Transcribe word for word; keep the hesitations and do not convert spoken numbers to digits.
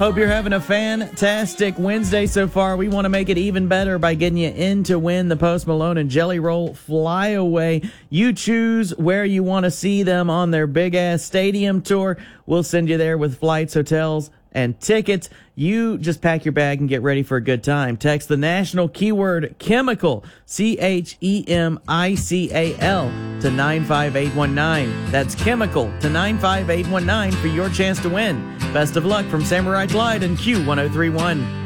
Hope you're having a fantastic Wednesday so far. We want to make it even better by getting you in to win the Post Malone and Jelly Roll Flyaway. You choose where you want to see them on their big-ass stadium tour. We'll send you there with flights, hotels, and tickets. You just pack your bag and get ready for a good time. Text the national keyword chemical, C H E M I C A L, to nine five eight one nine. That's chemical to nine five eight one nine for your chance to win. Best of luck from Samurai Glide and Q one oh three one.